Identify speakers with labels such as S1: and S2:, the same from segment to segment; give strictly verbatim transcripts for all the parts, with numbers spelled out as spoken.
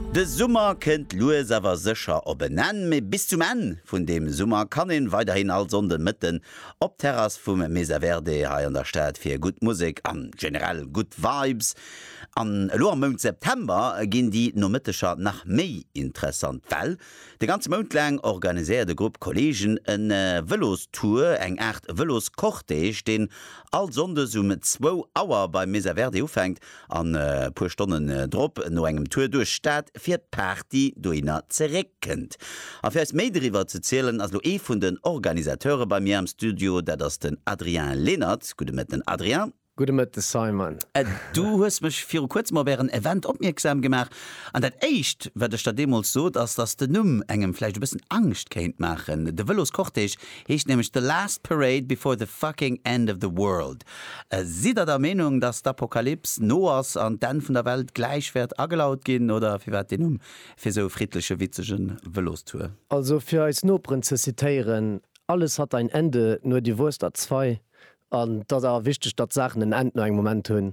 S1: De Summer kennt Louis awer secher op benennen, me bis zum En vun dem Summer kann en weiterhin all sonde mitten op Terras vum Mesa Verde ha an der Stadt fir gut Musik an generell gut Vibes. An lo am Mount September ginn die no Mittescher nach méi interessant well. De ganze Mountläng organiséiert de Gruppe Kollegen en äh, Velostour eng echt Veloskochtech, den all sonde summe zwo Auer bei Mesa Verde ufängt an äh, puer Stonnen äh, Drpp no engem Tour durch Stadt fir Party doinner zereckend. A fir méi driwer ze zielelen as lo e vun den Organisateure bei mir am Studio, dat ass den Adrian Lennert. Gute mit den Adrian.
S2: Gute mit den Simon.
S1: Äh, du hast mich für kurz mal während Event aufmerksam gemacht. Und das echt wird es da demos so, dass das den Numm engem vielleicht ein bisschen Angst kennt machen. Der Velos Kochtech heißt nämlich The Last Parade Before the Fucking End of the World. Äh, Seid ihr der Meinung, dass der Apokalypse Noahs an den von der Welt gleich wird angelaut gehen oder wie wird den um für so friedliche, witzige Velostour?
S2: Also für als Noprinzessitären, alles hat ein Ende, nur die Wurst hat zwei. An dat er wichtig dat Sachen den End eng moment hunn.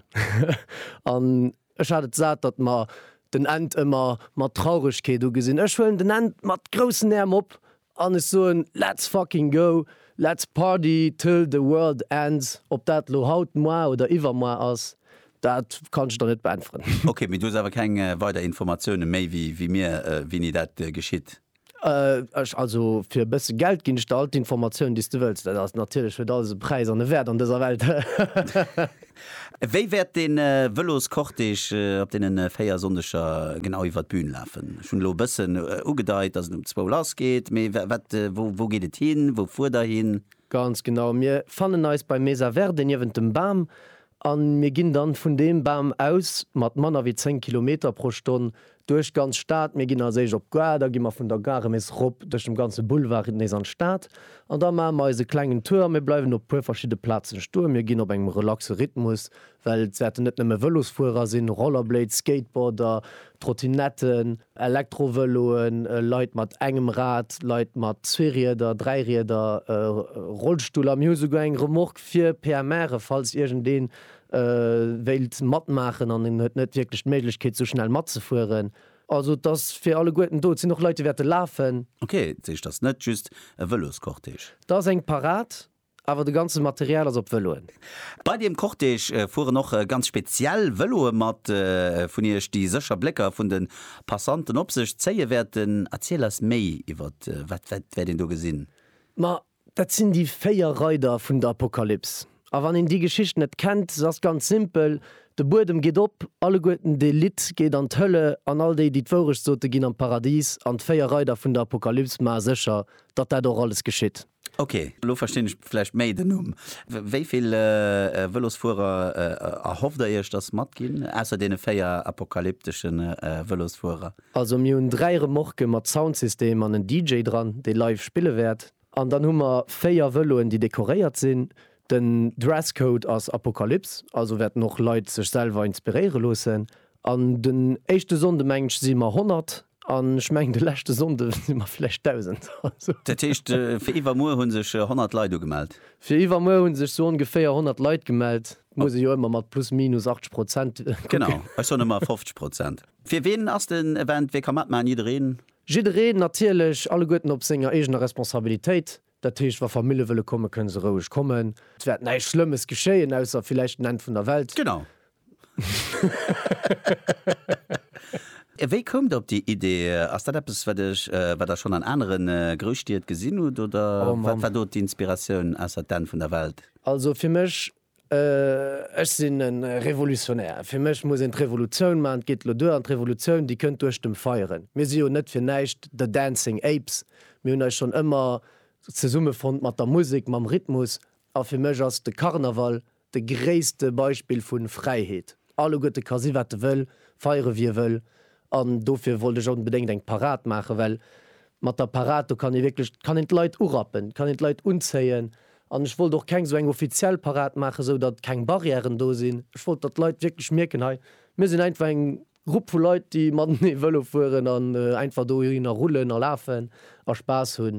S2: An Ech hat gesagt, dat ma den End immer mat Traurigkeet du gesinn. Ech will den End mat großen Äm op an is so ein let's fucking go, let's party till the world ends, ob dat lo haut moi oder iwwer moi ass. Dat kann ich da net beeinflussen.
S1: Okay, mit du awer keine äh, weiter Informationen méi wie, wie mir äh, wie nie dat äh, geschieht.
S2: Äh, also fir bësse Geld ginn ich alt Informationoun, die du wëst, dat natürlich fir alles Preis an Wert an dieser Welt.
S1: Wéi werd den äh, Velos kochtech äh, op den äh, Féier sondecher genau iwwer d Bühnen lafen? Schon lo bëssen äh, ugedeit, dats um zwo lass geht, méi äh, wo, wo geht et hin, wo fuhr da hin?
S2: Ganz genau. Mir fannen neis bei Mesa Verde iwwen dem Bam an mir ginn dann vun dem Bam aus mat Manner wie zehn Kilometer pro Stunde durch ganz Staat, mir ginn seich op Gua, da gimmer vun der Gare mes Rupp durch dem ganze Boulevard in an Staat. An da ma ma se klengen Tour, mir bleiwen op puer verschiedene Platzen Stur, mir ginn op engem relaxe Rhythmus, weil zerte net nemme Velosfuer sinn, Rollerblade, Skateboarder, Trottinetten, Elektroveloen, äh, Leiit mat engem Rad, Leiit mat Zwerieder, Dreirieder, äh, Rollstuhl am Muse go eng Remork fir per Märe, falls irgend den äh, Welt mat machen an den net wirklich Möglichkeit so schnell mat zu fuhren. Also das fir alle guten dort sind noch Leute werte laufen.
S1: Okay, sech das net just e Veloskochtech.
S2: Da eng parat, aber de ganze Material as op Veloen.
S1: Bei dem Kochtech äh, fuhr noch äh, ganz speziell Veloe mat äh, vun ihr die secher Blicker vun den Passanten op sech zeie werden erzählers méi iwwer äh, wat werden du gesinn.
S2: Ma dat sind die Féierreider vun der Apokalypse. A wann in die Geschichte net kennt, das ganz simpel. De Bodem geht op, alle goeten de Lit geht an d'Hölle, an all déi die d'Vorech sote ginn am Paradies, an d'Féierreider vun der Apokalypse ma secher, dat dat doch alles geschitt.
S1: Okay, lo verstehe ich vielleicht méi den um. Wéiviel äh, Velosfuer äh, erhofft er ech das mat ginn, asser dee féier apokalyptischen äh, Velosfuer?
S2: Also mi hun dreiere Morke mat Soundsystem an den D J dran, déi live spille werd. An dann hummer féier Veloen, die dekoréiert sinn. Den Dresscode als Apokalypse, also werd noch Leute sech selber inspiriere losen. An den echte Sonde mensch si immer hundert, an schmeng de lechte Sonde immer vielleicht tausend.
S1: Dat heißt, äh, für iwwer Mo hunn sech hundert Leute gemeldt.
S2: Für iwwer Mo hunn sech so ungefähr hundert Leute gemeldt. Muss ich jo immer mat plus minus achtzig Prozent.
S1: Genau, schon immer fünfzig Prozent. Für wen ass den Event, wie kann mat man reden?
S2: Jireden natierlech alle Goeten op senger egener Responsabiltäit. Dat Teech war Familie wëlle komme können se rouch kommen. Es werd neii schlimmes geschéien ausser vielleicht End vun der Welt.
S1: Genau. Wéi kommt op die Idee ass dat watch äh, war da schon an anderen äh, Grostiert gesinn oder oh, wat war dort die Inspirationun ass den vun der Welt?
S2: Also fir mech äh, ech sinn en Revolutionär. Fir mech muss en Revolutionun man geht lo do an Revolutionun, die kënnt duch dem feieren. Me si net fir neicht de Dancing Apes, mir hun euch schon immer ze Summe von mat der Musik, mam Rhythmus, a fir Mch ass de Karneval de gréste Beispiel vun Freiheet. Alle gotte quasi wat wëll, feiere wie wëll, an dofir wollte ich unbedingt eng parat mache, well mat der Parat kann ich wirklich kann ent Leiit urappen, kann ent Leiit unzeien, an ich wollte doch keng so eng offiziell parat mache, so dat keng Barrieren do sinn. Ich wollte dat Leiit wirklich mirken hei. Mir sind einfach eng Gruppe vu Leiit, die man ne wëlle fuhren an äh, einfach do hin rollen er laufen, a Spaß hunn.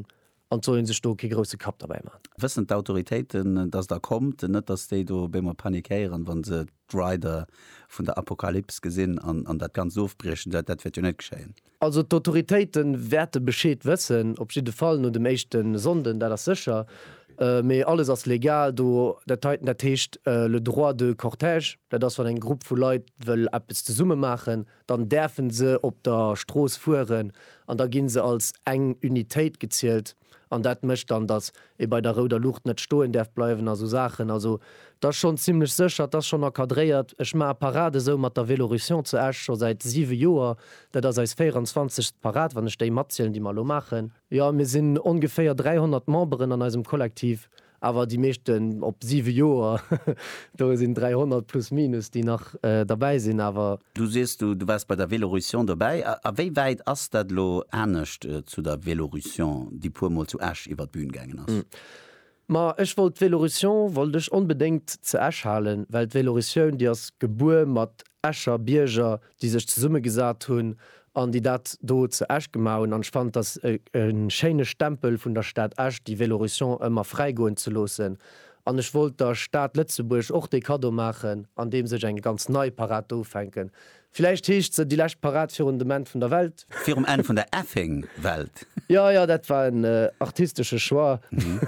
S2: an so se sto ki grosse Kap dabei man.
S1: Wëssen d'Autoritéiten dats da kommt, net dats déi do bemmer panikéieren, wann se Rider vun der Apokalyps gesinn an, an dat ganz ofbrechen, dat dat fir net geschéien. Also
S2: d'Autoritéiten werte bescheet wëssen, op si de Fallen und de meeschten Sonden, dat er sicher, Uh, méi alles ass legal do der Teiten der Techt uh, le droit de Cortège, dat ass wann eng Grupp vu Leiit wëll appes ze Summe machen, dann derfen se op der Stroos fuhren, an da ginn se als eng Unitéit gezielt, an dat mëcht dann dats e bei der Roder Lucht net stoen derf bleiwen also Sachen, also das schon ziemlich sicher, das schon erkadréiert. Ech ma Parade so mat der Velorusion ze Äsch schon seit sieben Joer, dat das als vierundzwanzig Parat, wann stei Matzielen, die mal lo machen. Ja, mir sinn ungefähr dreihundert Memberen an diesem Kollektiv, aber die mechten op sieben Joer da sind dreihundert plus minus, die noch äh, dabei sind. Aber
S1: du siehst du, du warst bei der Velorusion dabei. Wie weit ass dat lo ernstcht äh, zu der Velorusion, die purmol zu Äsch iwwer Bühnen gegangen ass? Mm.
S2: Ma ech wollt Velorusion wolltech unbedingt ze Äsch halen, weil Velorusion die as Gebur mat Äscher Bierger, die sech ze Summe gesat hunn, an die dat do ze Äsch gemauen, an fand das äh, een scheine Stempel vun der Stadt Äsch, die Velorusion ëmmer freigoen zu losen. An ich wollt der Staat Lützeburg och de Kado machen, an dem sech eng ganz neu Parat ofennken. Vielleicht hecht ze die Lächt parat fir un Dement vun der Welt.
S1: Fi um en vun der Effing Welt.
S2: Ja ja, dat war ein äh, artistische Schwar. Mhm.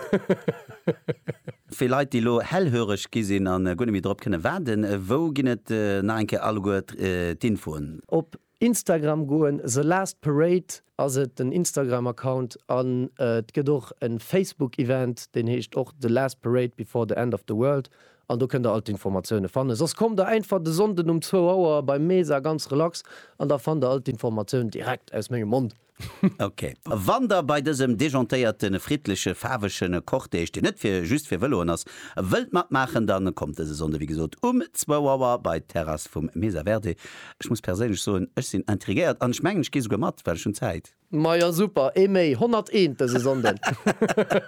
S1: Vielleicht die lo hellhörig gesinn an äh, gonne mit drop kënne werden, äh, wo ginnet äh, na enke all gut äh, d'infoen?
S2: Op Instagram goen The Last Parade as et den Instagram-Account an äh, gedoch en Facebook-Event, den hecht och The Last Parade before the end of the world. An du könnt alt Informationune fanne. Sos kom der einfach de Sonden um zwei Auer bei Mesa ganz relax an der fan der alt Informationun direkt aus mégem Mund.
S1: Okay. Wander bei diesem dejantéierten friedliche faweschen Kochdeich die net fir just fir Wëllo ass wëlt mat machen, dann kommt es Sonde wie gesot um zwei Auer bei Terras vum Mesa Verde. Ich muss perélech so ech sinn intrigiert an Schmengen ski gemacht, weil schon Zeit.
S2: Meier super E méi hunderteins Sonden.